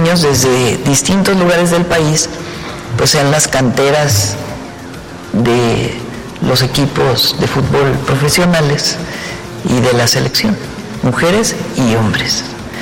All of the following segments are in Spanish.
niños desde distintos lugares del país pues sean las canteras de los equipos de fútbol profesionales y de la selección, mujeres y hombres.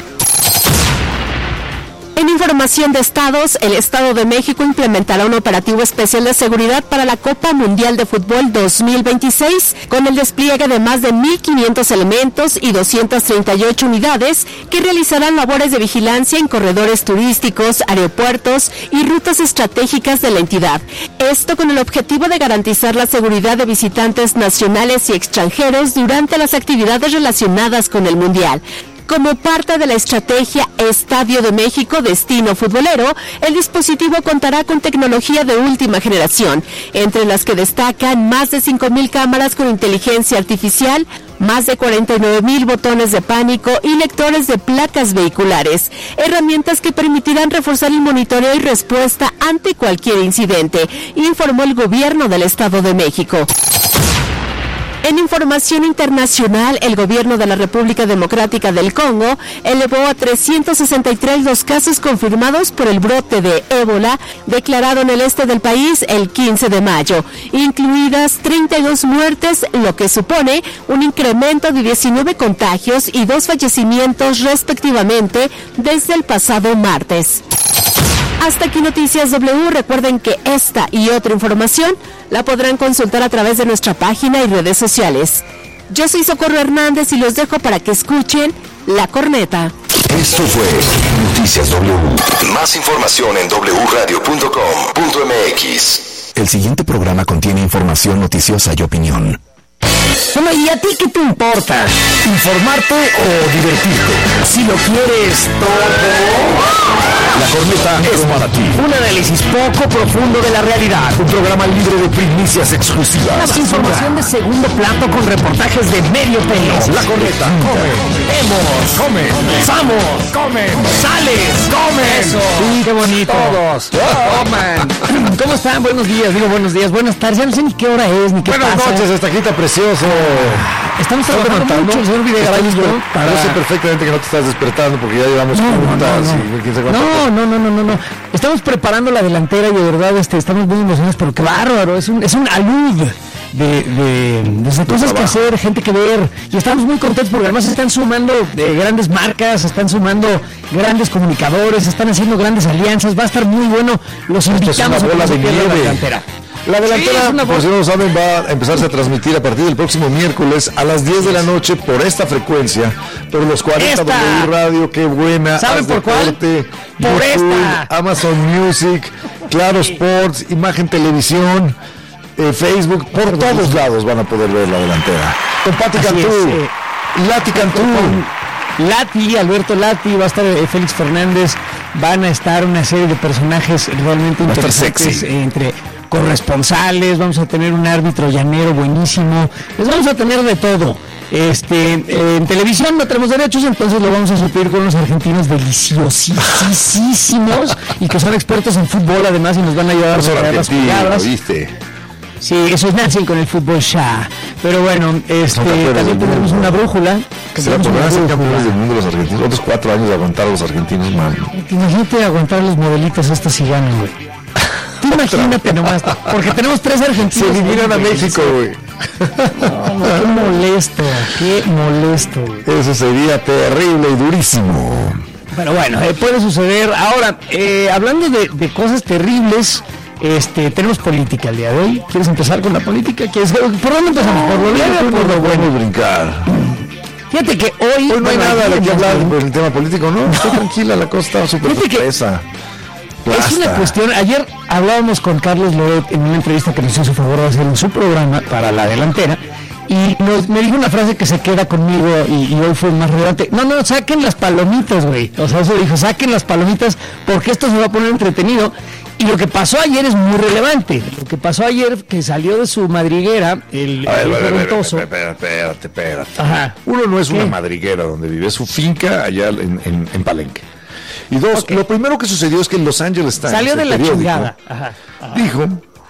En información de estados, el Estado de México implementará un operativo especial de seguridad para la Copa Mundial de Fútbol 2026, con el despliegue de más de 1,500 elementos y 238 unidades que realizarán labores de vigilancia en corredores turísticos, aeropuertos y rutas estratégicas de la entidad. Esto con el objetivo de garantizar la seguridad de visitantes nacionales y extranjeros durante las actividades relacionadas con el Mundial. Como parte de la estrategia Estadio de México Destino Futbolero, el dispositivo contará con tecnología de última generación, entre las que destacan más de 5,000 cámaras con inteligencia artificial, más de 49,000 botones de pánico y lectores de placas vehiculares, herramientas que permitirán reforzar el monitoreo y respuesta ante cualquier incidente, informó el gobierno del Estado de México. En información internacional, el gobierno de la República Democrática del Congo elevó a 363 los casos confirmados por el brote de ébola declarado en el este del país el 15 de mayo, incluidas 32 muertes, lo que supone un incremento de 19 contagios y 2 fallecimientos respectivamente desde el pasado martes. Hasta aquí Noticias W. Recuerden que esta y otra información la podrán consultar a través de nuestra página y redes sociales. Yo soy Socorro Hernández y los dejo para que escuchen La Corneta. Esto fue Noticias W. Más información en wradio.com.mx. El siguiente programa contiene información noticiosa y opinión. Bueno, ¿y a ti qué te importa? ¿Informarte o divertirte? Si lo quieres todo, La Corneta es para ti. un análisis poco profundo de la realidad. Un programa libre de primicias exclusivas. Más información de segundo plato con reportajes de medio pelo. La Corneta. Vemos, Come. vamos, comen, sales, comen. Eso. Sí, qué bonito. Todos. Toman. ¿Cómo están? Buenos días, buenos días, buenas tardes. Ya no sé ni qué hora es, ni qué Buenas pasa. noches, Estaquita precioso. Estamos trabajando mucho, el señor Videgaray y yo, para... Yo sé perfectamente que no te estás despertando porque ya llevamos juntas y quién sabe cuánto. No. Estamos preparando la delantera y de verdad estamos muy emocionados, pero qué bárbaro, es un alud de cosas que hacer, gente que ver, y estamos muy contentos porque además se están sumando grandes marcas, se están sumando grandes comunicadores, se están haciendo grandes alianzas, va a estar muy bueno, los invitamos a bola de la nieve. delantera. La delantera, Sí, por si no lo saben, va a empezarse a transmitir a partir del próximo miércoles a las 10 de la noche por esta frecuencia, por los 40 W Radio, qué buena. ¿Saben Haz por cuál? Deporte, Por YouTube, esta. Amazon Music, Claro Sports, Imagen Televisión, Facebook, por todos lados van a poder ver la delantera. Con Pati Así Cantú, es, Lati Cantú. Lati, Alberto Lati, va a estar Félix Fernández, van a estar una serie de personajes realmente Va a estar interesantes, sexy. entre corresponsales, vamos a tener un árbitro llanero buenísimo, les vamos a tener de todo. En televisión no tenemos derechos, entonces lo vamos a suplir con unos argentinos deliciosísimos y que son expertos en fútbol además y nos van a ayudar a Son regalar las argentinos, jugadas. ¿viste? Sí, esos nacen con el fútbol ya. Pero bueno, campeones también del tenemos mundo. una brújula. Será por ser campeones del mundo los argentinos. Otros 4 años de aguantar a los argentinos, man. Imagínate aguantar los modelitos estos y ganan, güey. Tú imagínate nomás, porque tenemos 3 argentinos. Se eliminan a México, güey. No, qué molesto, güey. Eso sería terrible y durísimo. Pero bueno, puede suceder. Ahora, hablando de cosas terribles, tenemos política el día de hoy. ¿Quieres empezar con la política? ¿Por dónde empezamos? ¿Por lo bien o por lo bueno? Podemos brincar. Fíjate que hoy Hoy no hay nada de qué hablar ¿no? por el tema político, ¿no? Está tranquila, la cosa está súper Fíjate que sorpresa. Es una cuestión, ayer hablábamos con Carlos Loret en una entrevista que nos hizo favor de hacer en su programa para La Delantera y me dijo una frase que se queda conmigo y hoy fue más relevante. No, saquen las palomitas, güey. O sea, eso dijo, saquen las palomitas porque esto se va a poner entretenido. Y lo que pasó ayer es muy relevante. Lo que pasó ayer, que salió de su madriguera, el Ventoso. Espérate. Ajá. Uno no es ¿Qué? una madriguera donde vive, es su finca allá en Palenque. Y dos, lo primero que sucedió es que el Los Angeles Times, Salió de el la periódico, chingada. Ajá. dijo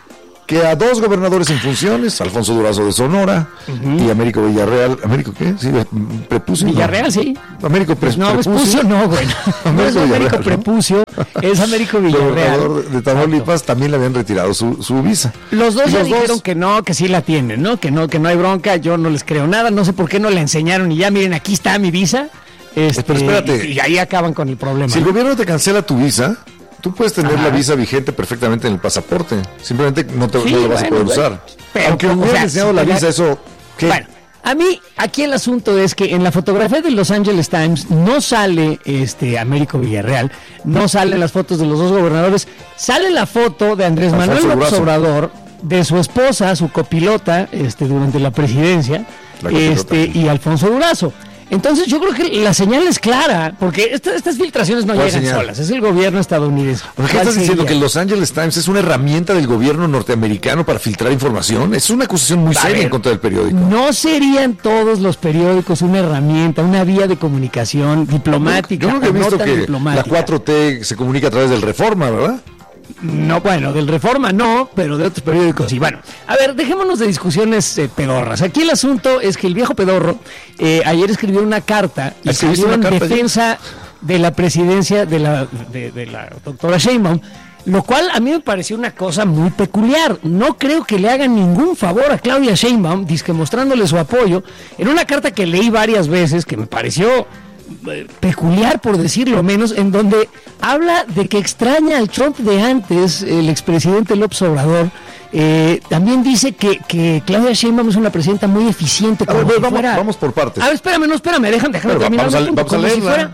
que a 2 gobernadores en funciones, Alfonso Durazo de Sonora y Américo Villarreal. ¿Américo qué? Sí, prepucio. Villarreal, ¿no? Sí. Américo Prepucio, no, bueno. No es Américo Prepucio, es Américo Villarreal. El gobernador de Tamaulipas también le habían retirado su visa. Los dos ya dijeron que no, que sí la tienen, ¿no? Que no hay bronca, yo no les creo nada, no sé por qué no la enseñaron y ya, miren, aquí está mi visa. Pero espérate. Y ahí acaban con el problema. Si el gobierno te cancela tu visa, tú puedes tener la visa vigente perfectamente en el pasaporte. Simplemente no lo vas a poder usar. Pero, aunque hubieras enseñado la visa, eso... ¿qué? Bueno, a mí aquí el asunto es que en la fotografía de Los Angeles Times no sale Américo Villarreal, no salen las fotos de los 2 gobernadores, sale la foto de Andrés Manuel López Obrador, de su esposa, su copilota, durante la presidencia, y Alfonso Durazo. Entonces yo creo que la señal es clara, porque estas filtraciones no llegan solas, es el gobierno estadounidense. ¿Por qué estás diciendo que Los Angeles Times es una herramienta del gobierno norteamericano para filtrar información? Es una acusación muy seria en contra del periódico. No serían todos los periódicos una herramienta, una vía de comunicación diplomática. Yo creo que he visto que la 4T se comunica a través del Reforma, ¿verdad? No, bueno, del Reforma no, pero de otros periódicos sí. Bueno, a ver, dejémonos de discusiones pedorras. Aquí el asunto es que el viejo pedorro ayer escribió una carta y salió en defensa de la presidencia de la doctora Sheinbaum, lo cual a mí me pareció una cosa muy peculiar. No creo que le hagan ningún favor a Claudia Sheinbaum, dizque mostrándole su apoyo, en una carta que leí varias veces, que me pareció peculiar, por decirlo menos, en donde habla de que extraña al Trump de antes, el expresidente López Obrador. También dice que Claudia Sheinbaum es una presidenta muy eficiente. Vamos por partes. A ver, déjame terminar. Vamos a leerla.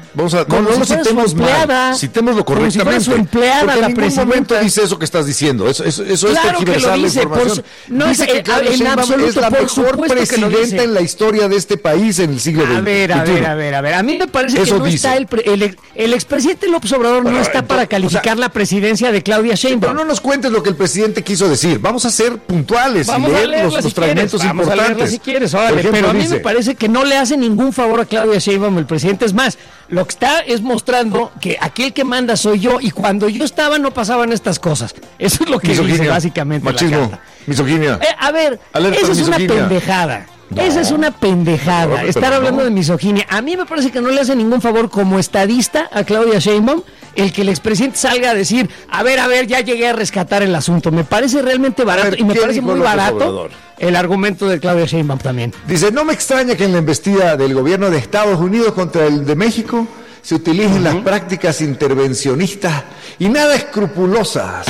Citémoslo correctamente. Si su empleada, porque la en ningún momento dice eso que estás diciendo. Eso claro es tergiversar la información. Dice que Claudia Sheinbaum es la mejor presidenta en la historia de este país en el siglo XX. A ver. A mí me parece que no está el expresidente López Obrador no está para calificar la presidencia de Claudia Sheinbaum. Pero no nos cuentes lo que el presidente quiso decir. Vamos a ser puntuales y leer los fragmentos importantes. Vamos a leerla si quieres, órale, pero a mí me parece que no le hace ningún favor a Claudia Sheinbaum, el presidente. Es más, lo que está es mostrando que aquí el que manda soy yo, y cuando yo estaba no pasaban estas cosas. Eso es lo que dice básicamente machismo, la carta. Misoginia. A ver, esa es una pendejada. Esa es una pendejada, estar hablando de misoginia. A mí me parece que no le hace ningún favor como estadista a Claudia Sheinbaum el que el expresidente salga a decir, a ver, ya llegué a rescatar el asunto. Me parece realmente barato, y me parece muy barato el argumento de Claudia Sheinbaum también. Dice, no me extraña que en la embestida del gobierno de Estados Unidos contra el de México se utilicen las prácticas intervencionistas y nada escrupulosas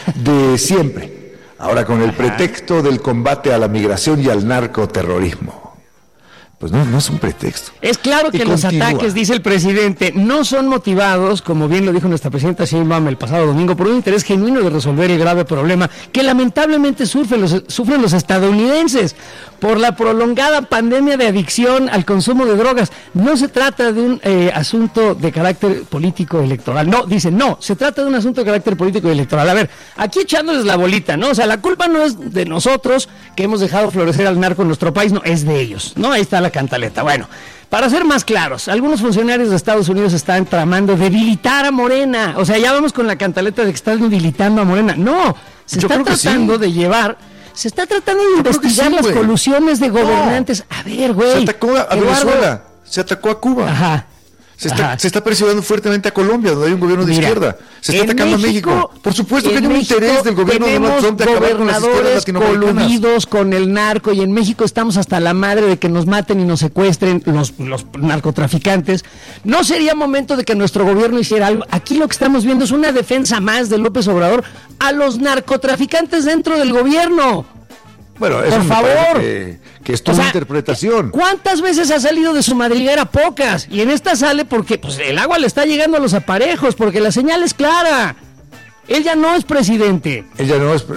de siempre. Ahora con el pretexto del combate a la migración y al narcoterrorismo. Pues no es un pretexto. Es claro que los ataques, dice el presidente, no son motivados, como bien lo dijo nuestra presidenta Sheinbaum el pasado domingo, por un interés genuino de resolver el grave problema que lamentablemente sufren los estadounidenses por la prolongada pandemia de adicción al consumo de drogas. No se trata de un asunto de carácter político electoral. No, dicen, no, se trata de un asunto de carácter político electoral. A ver, aquí echándoles la bolita, ¿no? O sea, la culpa no es de nosotros que hemos dejado florecer al narco en nuestro país, no, es de ellos, ¿no? Ahí está la cantaleta. Bueno, para ser más claros, algunos funcionarios de Estados Unidos están tramando debilitar a Morena. O sea, ya vamos con la cantaleta de que están debilitando a Morena. No, se está tratando de llevar... Se está tratando de investigar las colusiones de gobernantes. A ver, güey. Se atacó a Venezuela, se atacó a Cuba. Ajá. Se está presionando fuertemente a Colombia, donde hay un gobierno de izquierda. Se está atacando a México. Por supuesto que hay un interés del gobierno de Donald Trump de acabar con las izquierdas latinoamericanas. Coludidos con el narco, y en México estamos hasta la madre de que nos maten y nos secuestren los narcotraficantes. ¿No sería momento de que nuestro gobierno hiciera algo? Aquí lo que estamos viendo es una defensa más de López Obrador a los narcotraficantes dentro del gobierno. Bueno, eso por favor, que es tu interpretación. ¿Cuántas veces ha salido de su madriguera? Pocas. Y en esta sale porque pues el agua le está llegando a los aparejos, porque la señal es clara. Él ya no es presidente. Él ya no es...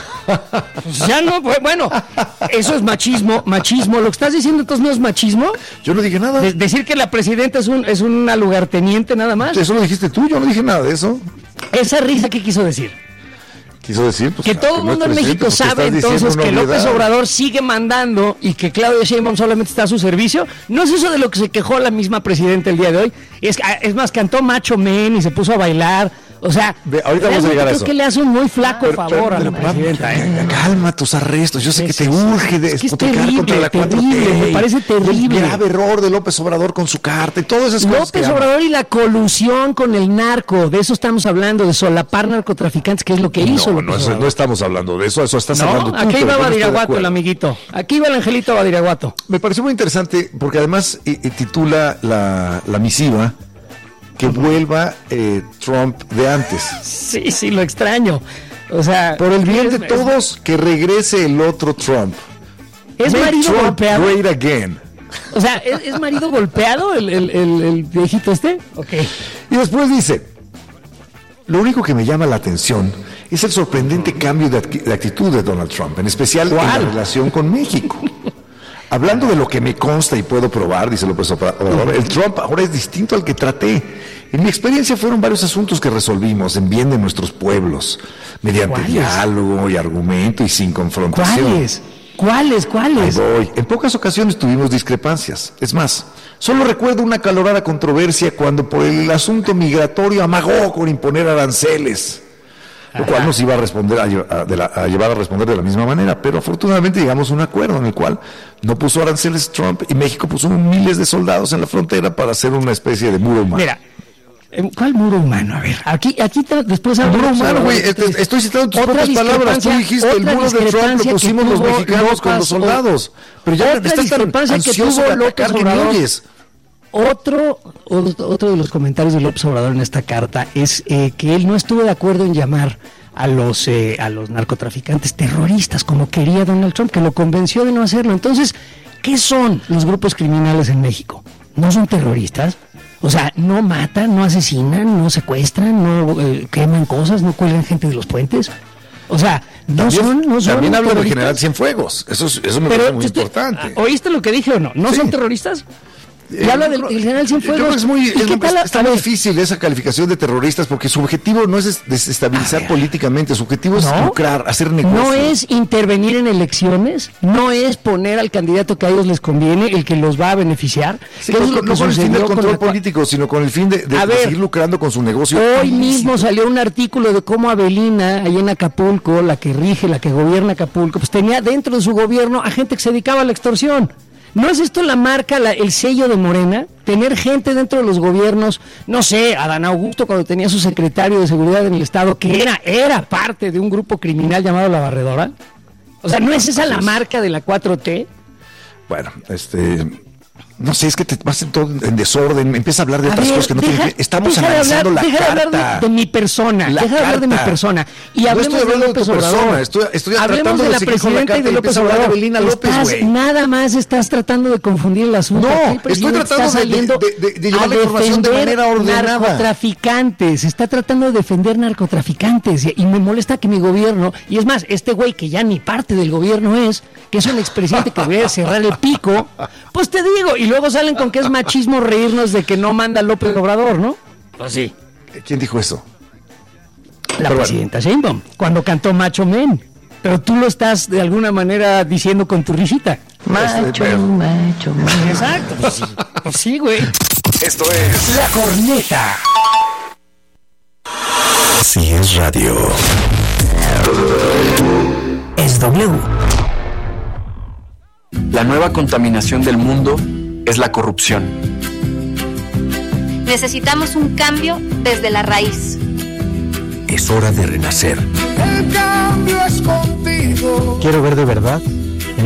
Ya no, bueno, eso es machismo. Lo que estás diciendo entonces no es machismo. Yo no dije nada. Decir que la presidenta es una lugarteniente nada más. Eso lo dijiste tú, yo no dije nada de eso. Esa risa, ¿qué quiso decir? Quiso decir pues, que todo el mundo en México sabe entonces que López Obrador sigue mandando y que Claudia Sheinbaum solamente está a su servicio. ¿No es eso de lo que se quejó la misma presidenta el día de hoy? Es más, cantó Macho Men y se puso a bailar O sea, ahorita vamos a llegar a eso. Creo que le hace un muy flaco favor a la presidenta. Calma tus arrestos. Yo sé que te urge despotricar contra la 4T. Me parece terrible. El grave error de López Obrador con su carta y todas esas cosas. López Obrador y la colusión con el narco. De eso estamos hablando, de solapar narcotraficantes, que es lo que hizo López Obrador. No estamos hablando de eso estás hablando tú. Aquí va Badiraguato, el amiguito. Aquí va el angelito Badiraguato. Me pareció muy interesante porque además titula la misiva que vuelva Trump de antes. Sí, lo extraño. O sea, por el bien de todos, que regrese el otro Trump. ¿Es marido Trump golpeado? Great again. O sea, ¿es marido golpeado el viejito este? Ok. Y después dice, lo único que me llama la atención es el sorprendente cambio de actitud de Donald Trump, en especial en la relación con México. Hablando de lo que me consta y puedo probar, dice López Obrador, el Trump ahora es distinto al que traté. En mi experiencia fueron varios asuntos que resolvimos en bien de nuestros pueblos, mediante diálogo y argumento y sin confrontación. ¿Cuáles? Ahí voy. En pocas ocasiones tuvimos discrepancias. Es más, solo recuerdo una acalorada controversia cuando por el asunto migratorio amagó con imponer aranceles. Lo cual nos iba a responder a llevar a responder de la misma manera, pero afortunadamente llegamos a un acuerdo en el cual no puso aranceles Trump y México puso miles de soldados en la frontera para hacer una especie de muro humano. Mira, ¿cuál muro humano? A ver, aquí después el muro humano, güey, estoy citando tus propias palabras. Tú dijiste el muro de Trump lo pusimos los mexicanos con los soldados, pero ya estás tan ansioso de atacar que ni oyes. Otro de los comentarios de López Obrador en esta carta es que él no estuvo de acuerdo en llamar a los narcotraficantes terroristas como quería Donald Trump, que lo convenció de no hacerlo. Entonces, ¿qué son los grupos criminales en México? ¿No son terroristas? O sea, no matan, no asesinan, no secuestran, no queman cosas, no cuelgan gente de los puentes. O sea, no son también hablo del terroristas. general Cienfuegos. Eso me parece muy importante. ¿Oíste lo que dije o no? ¿No son terroristas? Y habla del general Cienfuegos. Está muy difícil esa calificación de terroristas porque su objetivo no es desestabilizar políticamente, su objetivo es lucrar, hacer negocios. No es intervenir en elecciones, no es poner al candidato que a ellos les conviene, el que los va a beneficiar. Sí, no con el fin del control político, sino con el fin de seguir lucrando con su negocio. Hoy mismo salió un artículo de cómo Avelina, ahí en Acapulco, la que gobierna Acapulco, pues tenía dentro de su gobierno a gente que se dedicaba a la extorsión. ¿No es esto la marca, el sello de Morena? Tener gente dentro de los gobiernos, no sé, Adán Augusto cuando tenía su secretario de seguridad en el Estado, que era parte de un grupo criminal llamado La Barredora. O sea, ¿no es esa la marca de la 4T? Bueno, no sé, es que te vas en desorden, empieza a hablar de otras cosas que no tienen que... Estamos analizando la carta. Deja de hablar de mi persona, y hablemos de López Obrador. Estoy hablemos de la presidenta y de López Obrador. Nada más estás tratando de confundir el asunto. No, estoy tratando de llevar la información de manera ordenada. Narcotraficantes, está tratando de defender narcotraficantes y me molesta que mi gobierno, y es más, este güey que ya ni parte del gobierno es, que es un expresidente que debería cerrar el pico, pues te digo, y luego salen con que es machismo reírnos de que no manda López Obrador, ¿no? Pues sí. ¿Quién dijo eso? La presidenta Sheinbaum, cuando cantó Macho Men. Pero tú lo estás de alguna manera diciendo con tu risita. Macho Men. Exacto. Pues sí, güey. Esto es La Corneta. Si es radio. Es W. La nueva contaminación del mundo es la corrupción. Necesitamos un cambio desde la raíz. Es hora de renacer. El cambio es contigo. Quiero ver de verdad